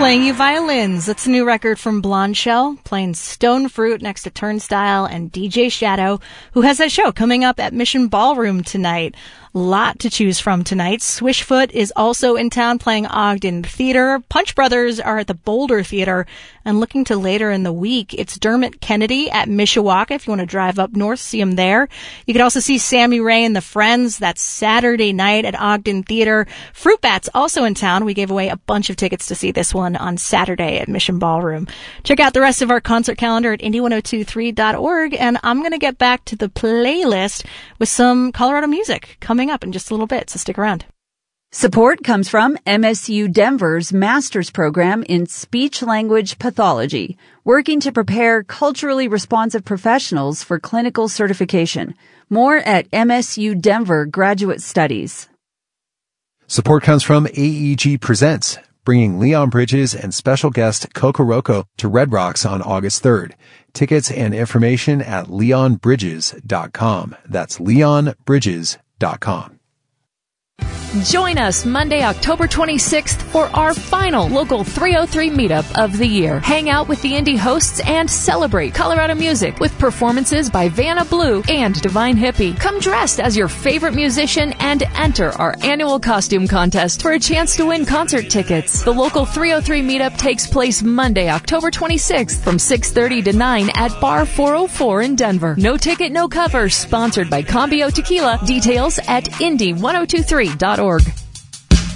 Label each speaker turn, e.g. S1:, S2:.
S1: Playing You Violins. That's a new record from Blonde Shell, playing Stone Fruit next to Turnstile and DJ Shadow, who has that show coming up at Mission Ballroom tonight. Lot to choose from tonight. Swishfoot is also in town playing Ogden Theater. Punch Brothers are at the Boulder Theater. And looking to later in the week, it's Dermot Kennedy at Mishawaka if you want to drive up north, see him there. You can also see Sammy Ray and the Friends. That's Saturday night at Ogden Theater. Fruit Bats also in town. We gave away a bunch of tickets to see this one on Saturday at Mission Ballroom. Check out the rest of our concert calendar at indie1023.org. And I'm going to get back to the playlist with some Colorado music coming up in just a little bit, so stick around.
S2: Support comes from MSU Denver's master's program in speech-language pathology, working to prepare culturally responsive professionals for clinical certification. More at MSU Denver Graduate Studies.
S3: Support comes from AEG Presents, bringing Leon Bridges and special guest Kokoroko to Red Rocks on August 3rd. Tickets and information at leonbridges.com. That's leonbridges.com.
S4: Join us Monday, October 26th for our final local 303 meetup of the year. Hang out with the indie hosts and celebrate Colorado music with performances by Vanna Blue and Divine Hippie. Come dressed as your favorite musician and enter our annual costume contest for a chance to win concert tickets. The local 303 meetup takes place Monday, October 26th from 6:30 to 9 at Bar 404 in Denver. No ticket, no cover. Sponsored by Cambio Tequila. Details at indie1023.org.